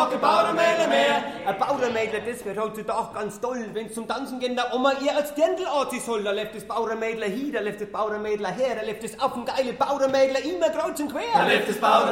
noch ein Bauernmädel mehr. Ein Bauernmädel, das wird heutzutage ganz toll. Wenn's zum Tanzen gehen, der Oma ihr als Dirndl anziehen soll, da läuft das Bauernmädel hier, da läuft das Bauernmädel her, da läuft das affengeile Bauernmädel immer kreuz und quer. Da läuft das